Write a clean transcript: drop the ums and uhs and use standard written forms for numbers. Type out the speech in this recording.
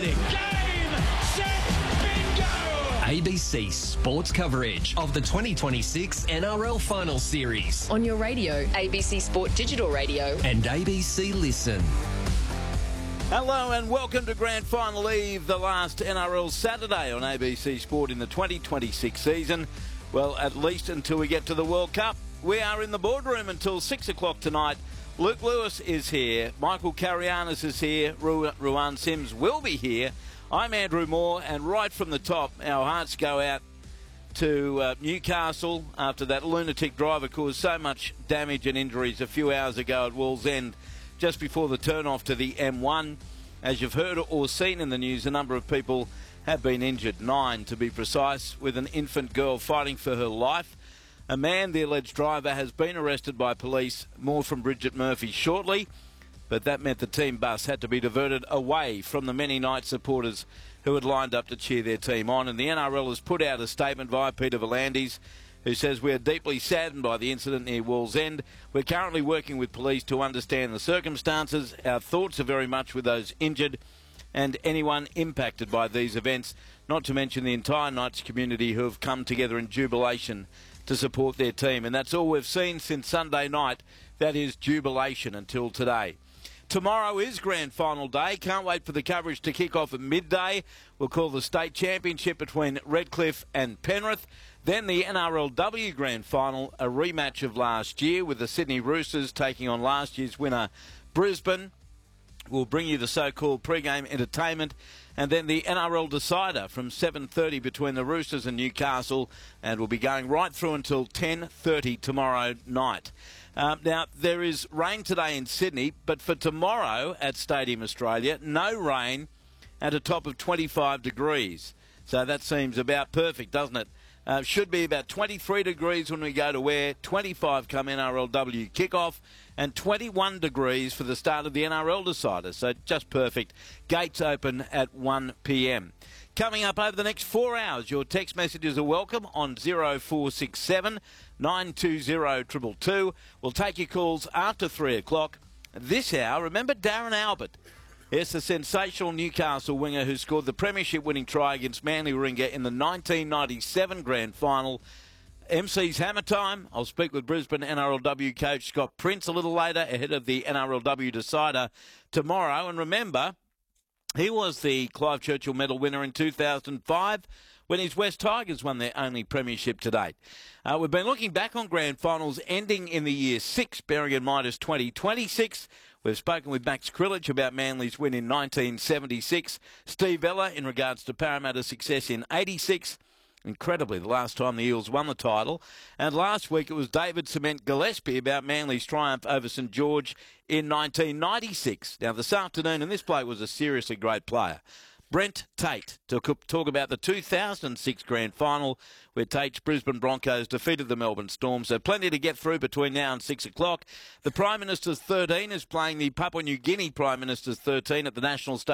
starting. Game, set, bingo! ABC Sports coverage of the 2026 NRL Final Series on your radio, ABC Sport Digital Radio and ABC Listen. Hello and welcome to Grand Final Eve, the last NRL Saturday on ABC Sport in the 2026 season. Well, at least until we get to the World Cup. We are in the boardroom until 6 o'clock tonight. Luke Lewis is here, Michael Carianis is here, Ruan Sims will be here. I'm Andrew Moore, and right from the top, our hearts go out to Newcastle after that lunatic driver caused so much damage and injuries a few hours ago at Wallsend, just before the turn-off to the M1. As you've heard or seen in the news, a number of people have been injured, 9 to be precise, with an infant girl fighting for her life. A man, the alleged driver, has been arrested by police. More from Bridget Murphy shortly, but that meant the team bus had to be diverted away from the many Knights supporters who had lined up to cheer their team on. And the NRL has put out a statement via Peter V'landys, who says, "We are deeply saddened by the incident near Wallsend. We're currently working with police to understand the circumstances. Our thoughts are very much with those injured and anyone impacted by these events, not to mention the entire Knights community who have come together in jubilation to support their team." And that's all we've seen since Sunday night. That is jubilation until today. Tomorrow is Grand Final day. Can't wait for the coverage to kick off at midday. We'll call the state championship between Redcliffe and Penrith. Then the NRLW Grand Final, a rematch of last year with the Sydney Roosters taking on last year's winner Brisbane. We'll bring you the so-called pre-game entertainment, and then the NRL decider from 7:30 between the Roosters and Newcastle, and we'll be going right through until 10:30 tomorrow night. Now, there is rain today in Sydney, but for tomorrow at Stadium Australia, no rain at a top of 25 degrees. So that seems about perfect, doesn't it? Should be about 23 degrees when we go to wear, 25 come NRLW kickoff, and 21 degrees for the start of the NRL decider. So just perfect. Gates open at 1 p.m. Coming up over the next 4 hours, your text messages are welcome on 0467 920 222. We'll take your calls after 3 o'clock. This hour, remember Darren Albert. Yes, the sensational Newcastle winger who scored the premiership-winning try against Manly Warringah in the 1997 Grand Final. MC's Hammer Time. I'll speak with Brisbane NRLW coach Scott Prince a little later ahead of the NRLW decider tomorrow. And remember, he was the Clive Churchill Medal winner in 2005 when his West Tigers won their only premiership to date. We've been looking back on Grand Finals ending in the year 6, bearing in mind as 2026. We've spoken with Max Krilich about Manly's win in 1976. Steve Ella in regards to Parramatta's success in 86. Incredibly, the last time the Eels won the title. And last week it was David Cement Gillespie about Manly's triumph over St George in 1996. Now, this afternoon, and this bloke was a seriously great player, Brent Tate, to talk about the 2006 Grand Final, where Tate's Brisbane Broncos defeated the Melbourne Storm. So plenty to get through between now and 6 o'clock. The Prime Minister's 13 is playing the Papua New Guinea Prime Minister's 13 at the National Stadium.